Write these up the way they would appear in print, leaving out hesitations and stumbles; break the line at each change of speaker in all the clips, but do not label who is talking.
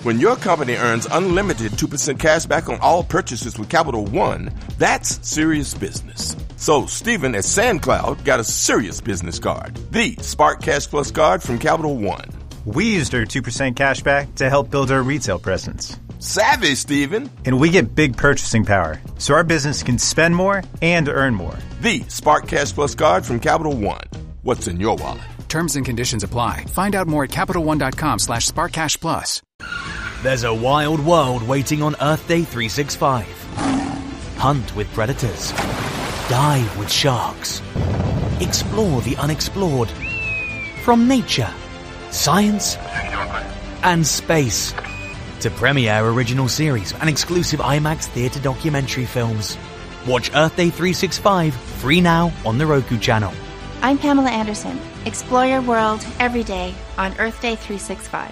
When your company earns unlimited 2% cash back on all purchases with Capital One, that's serious business. So Stephen at SandCloud got a serious business card, the Spark Cash Plus card from Capital One.
We used our 2% cash back to help build our retail presence.
Savvy, Stephen.
And we get big purchasing power, so our business can spend more and earn more.
The Spark Cash Plus card from Capital One. What's in your wallet?
Terms and conditions apply. Find out more at CapitalOne.com/SparkCashPlus.
There's a wild world waiting on Earth Day 365. Hunt with predators. Dive with sharks. Explore the unexplored. From nature, science, and space. To premiere original series and exclusive IMAX theatre documentary films. Watch Earth Day 365 free now on the Roku channel.
I'm Pamela Anderson. Explore your world every day on Earth Day 365.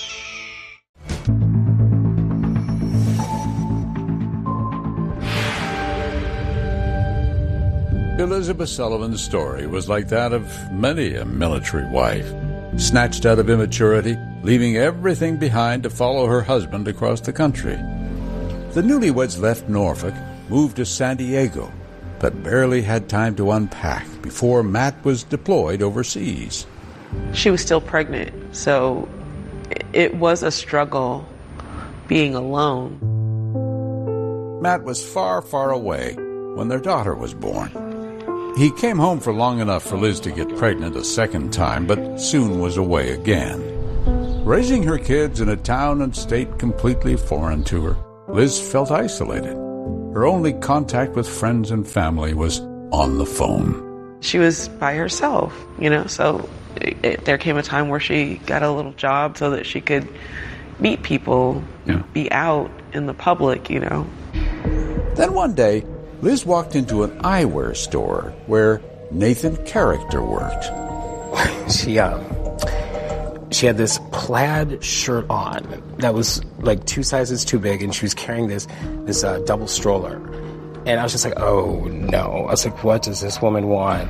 Elizabeth Sullivan's story was like that of many a military wife, snatched out of immaturity, leaving everything behind to follow her husband across the country. The newlyweds left Norfolk, moved to San Diego, but barely had time to unpack before Matt was deployed overseas.
She was still pregnant, so it was a struggle being alone.
Matt was far, far away when their daughter was born. He came home for long enough for Liz to get pregnant a second time, but soon was away again. Raising her kids in a town and state completely foreign to her, Liz felt isolated. Her only contact with friends and family was on the phone.
She was by herself, so there came a time where she got a little job so that she could meet people, be out in the public,
Then one day, Liz walked into an eyewear store where Nathan Character worked.
She had this plaid shirt on that was like 2 sizes too big, and she was carrying this double stroller. And I was just like, oh no. I was like, what does this woman want?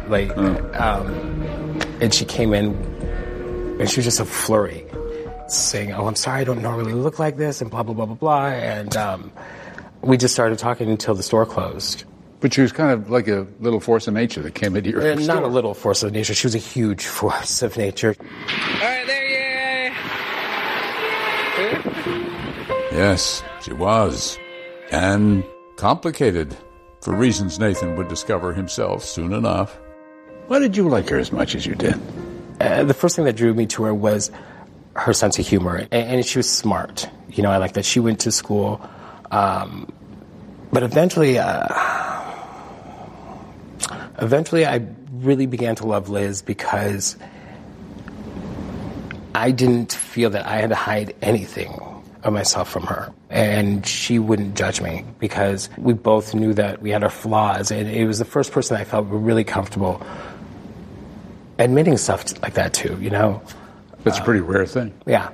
And she came in, and she was just a flurry, saying, oh, I'm sorry, I don't normally look like this, and blah, blah, blah, blah, blah. And we just started talking until the store closed.
But she was kind of like a little force of nature that came into your store.
Not a little force of nature. She was a huge force of nature.
All right, there you
Yes, she was. And complicated, for reasons Nathan would discover himself soon enough. Why did you like her as much as you did?
The first thing that drew me to her was her sense of humor. And she was smart. I like that she went to school. But eventually I really began to love Liz because I didn't feel that I had to hide anything of myself from her. And she wouldn't judge me because we both knew that we had our flaws. And it was the first person I felt really comfortable admitting stuff like that to,
That's a pretty rare thing.
Yeah.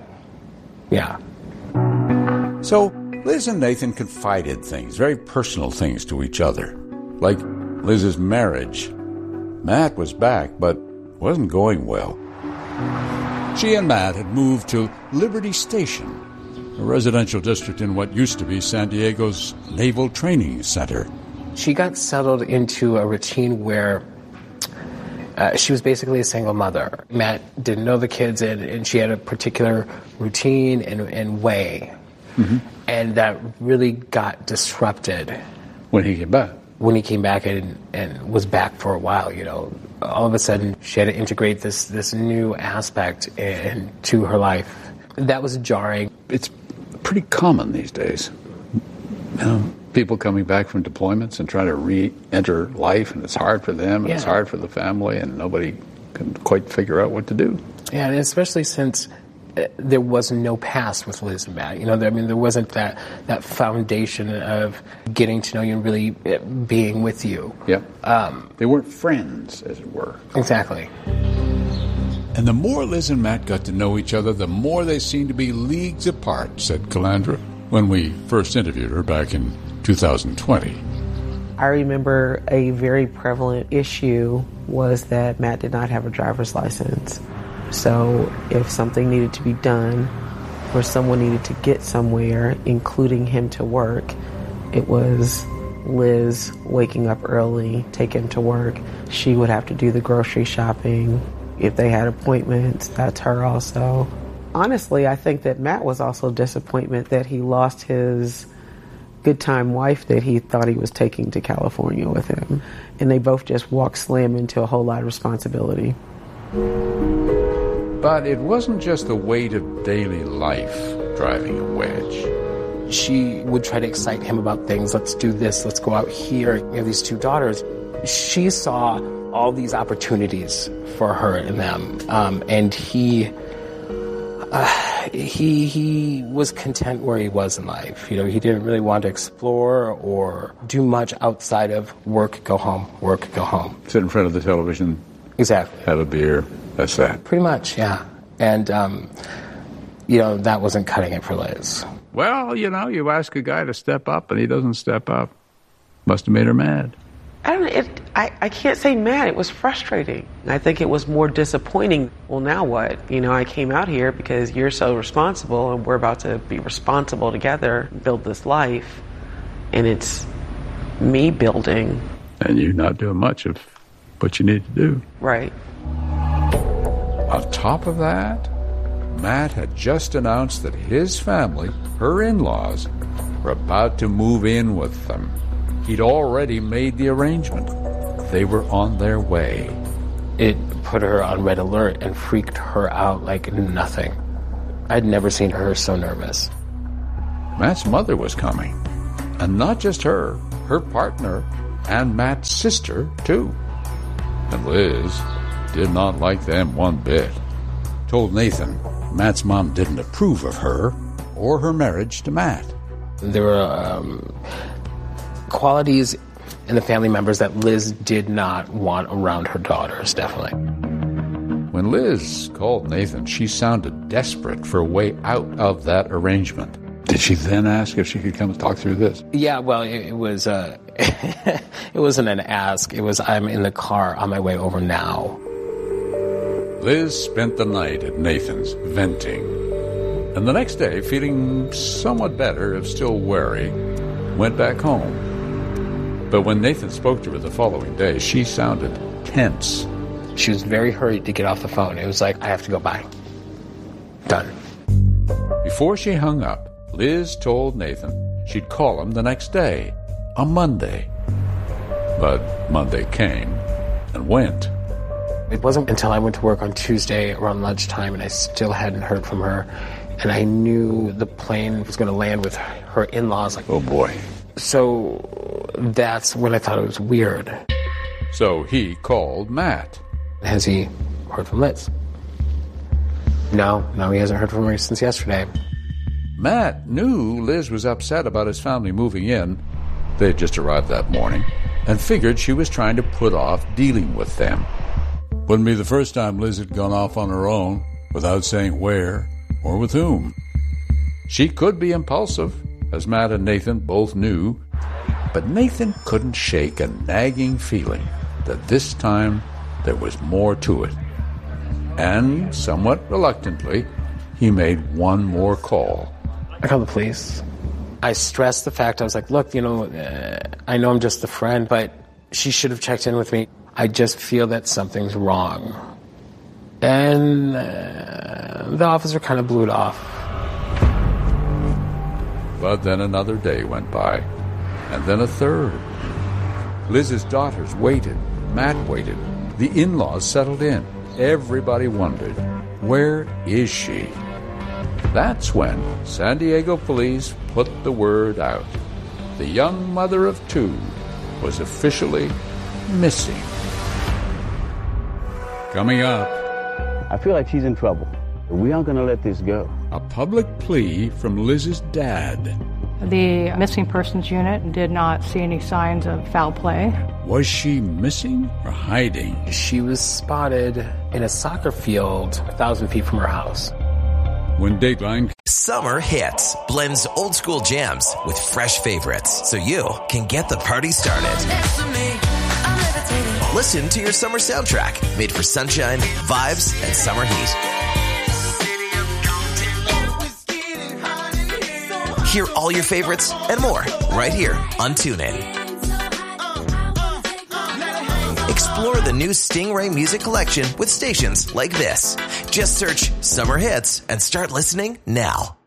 So Liz and Nathan confided things, very personal things to each other, like Liz's marriage. Matt was back, but wasn't going well. She and Matt had moved to Liberty Station, a residential district in what used to be San Diego's Naval Training Center.
She got settled into a routine where she was basically a single mother. Matt didn't know the kids, and she had a particular routine and way. Mm-hmm. And that really got disrupted.
When he came back?
When he came back and was back for a while, All of a sudden, she had to integrate this new aspect into her life. That was jarring.
It's pretty common these days. People coming back from deployments and trying to re-enter life, and it's hard for them, and it's hard for the family, and nobody can quite figure out what to do.
Yeah, and especially since there was no past with Liz and Matt. There wasn't that foundation of getting to know you and really being with you.
Yeah. They weren't friends, as it were.
Exactly.
And the more Liz and Matt got to know each other, the more they seemed to be leagues apart, said Calandra, when we first interviewed her back in 2020.
I remember a very prevalent issue was that Matt did not have a driver's license. So if something needed to be done, where someone needed to get somewhere, including him to work, it was Liz waking up early, take him to work. She would have to do the grocery shopping. If they had appointments, that's her also. Honestly, I think that Matt was also disappointment that he lost his good time wife that he thought he was taking to California with him. And they both just walked slam into a whole lot of responsibility.
But it wasn't just the weight of daily life driving a wedge.
She would try to excite him about things. Let's do this. Let's go out here. You have these two daughters. She saw all these opportunities for her and them. And he was content where he was in life. You know, he didn't really want to explore or do much outside of work, go home, work, go home.
Sit in front of the television.
Exactly.
Have a beer. That's that.
Pretty much, yeah. And, you know, that wasn't cutting it for Liz.
Well, you know, you ask a guy to step up and he doesn't step up. Must have made her mad.
I can't say mad. It was frustrating. I think it was more disappointing. Well, now what? You know, I came out here because you're so responsible and we're about to be responsible together, build this life, and it's me building.
And you're not doing much of what you need to do.
Right.
On top of that, Matt had just announced that his family, her in-laws, were about to move in with them. He'd already made the arrangement. They were on their way.
It put her on red alert and freaked her out like nothing. I'd never seen her so nervous.
Matt's mother was coming. And not just her partner, and Matt's sister, too. And Liz did not like them one bit. Told Nathan Matt's mom didn't approve of her or her marriage to Matt.
There were qualities in the family members that Liz did not want around her daughters, definitely.
When Liz called Nathan, she sounded desperate for a way out of that arrangement. Did she then ask if she could come and talk through this?
Yeah, well, it was, it wasn't an ask. It was, I'm in the car on my way over now.
Liz spent the night at Nathan's, venting. And the next day, feeling somewhat better, if still wary, went back home. But when Nathan spoke to her the following day, she sounded tense.
She was very hurried to get off the phone. It was like, I have to go by. Done.
Before she hung up, Liz told Nathan she'd call him the next day, on Monday. But Monday came and went.
It wasn't until I went to work on Tuesday around lunchtime and I still hadn't heard from her. And I knew the plane was going to land with her in-laws. Like,
oh boy.
So that's when I thought it was weird.
So he called Matt.
Has he heard from Liz? No, he hasn't heard from her since yesterday.
Matt knew Liz was upset about his family moving in. They had just arrived that morning and figured she was trying to put off dealing with them. Wouldn't be the first time Liz had gone off on her own without saying where or with whom. She could be impulsive, as Matt and Nathan both knew, but Nathan couldn't shake a nagging feeling that this time there was more to it. And, somewhat reluctantly, he made one more call.
I called the police. I stressed the fact, I was like, look, you know, I know I'm just a friend, but she should have checked in with me. I just feel that something's wrong. And the officer kind of blew it off.
But then another day went by, and then a third. Liz's daughters waited. Matt waited. The in-laws settled in. Everybody wondered, where is she? That's when San Diego police put the word out. The young mother of two was officially missing. Coming up,
I feel like she's in trouble. We aren't going to let this go.
A public plea from Liz's dad.
The missing persons unit did not see any signs of foul play.
Was she missing or hiding?
She was spotted in a soccer field 1,000 feet from her house.
When Dateline...
Summer Hits blends old school jams with fresh favorites so you can get the party started. Listen to your summer soundtrack made for sunshine, vibes, and summer heat. Hear all your favorites and more right here on TuneIn. Explore the new Stingray music collection with stations like this. Just search Summer Hits and start listening now.